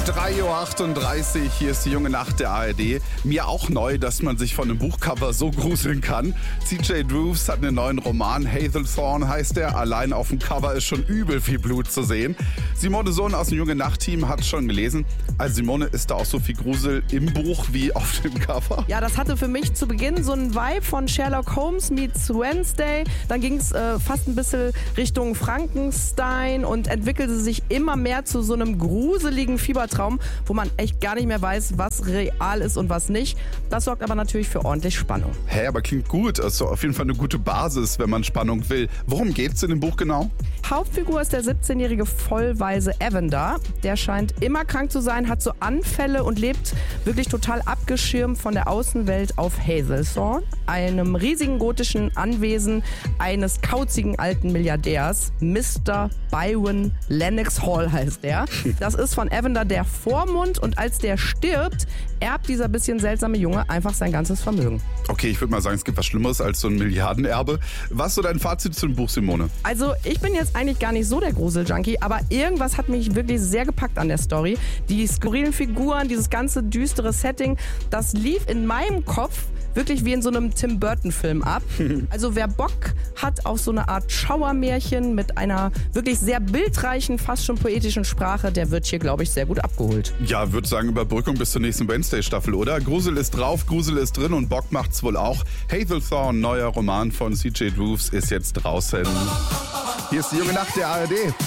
3:38 Uhr, hier ist die junge Nacht der ARD. Mir auch neu, dass man sich von einem Buchcover so gruseln kann. CJ Drews hat einen neuen Roman, Hazelthorne heißt er. Allein auf dem Cover ist schon übel viel Blut zu sehen. Simone Sohn aus dem junge Nacht-Team hat es schon gelesen. Also Simone, ist da auch so viel Grusel im Buch wie auf dem Cover? Ja, das hatte für mich zu Beginn so einen Vibe von Sherlock Holmes meets Wednesday. Dann ging es fast ein bisschen Richtung Frankenstein und entwickelte sich immer mehr zu so einem gruseligen Fiebertraum, wo man echt gar nicht mehr weiß, was real ist und was nicht. Das sorgt aber natürlich für ordentlich Spannung. Hä, aber klingt gut. Das ist auf jeden Fall eine gute Basis, wenn man Spannung will. Worum geht's in dem Buch genau? Hauptfigur ist der 17-jährige vollweise Evander. Der scheint immer krank zu sein, hat so Anfälle und lebt wirklich total abgeschirmt von der Außenwelt auf Hazelthorne, einem riesigen gotischen Anwesen eines kauzigen alten Milliardärs. Mr. Byron Lennox Hall heißt er. Das ist von Evander der Vormund und als der stirbt, erbt dieser bisschen seltsame Junge einfach sein ganzes Vermögen. Okay, ich würde mal sagen, es gibt was Schlimmeres als so ein Milliardenerbe. Was ist so dein Fazit zu dem Buch, Simone? Also ich bin jetzt eigentlich gar nicht so der Grusel-Junkie, aber irgendwas hat mich wirklich sehr gepackt an der Story. Die skurrilen Figuren, dieses ganze düstere Setting, das lief in meinem Kopf wirklich wie in so einem Tim Burton-Film ab. Also wer Bock hat auf so eine Art Schauermärchen mit einer wirklich sehr bildreichen, fast schon poetischen Sprache, der wird hier, glaube ich, sehr gut abgeholt. Ja, würde sagen, Überbrückung bis zur nächsten Wednesday-Staffel, oder? Grusel ist drauf, Grusel ist drin und Bock macht's wohl auch. Hazelthorne, neuer Roman von CJ Drews, ist jetzt draußen. Hier ist die junge Nacht der ARD.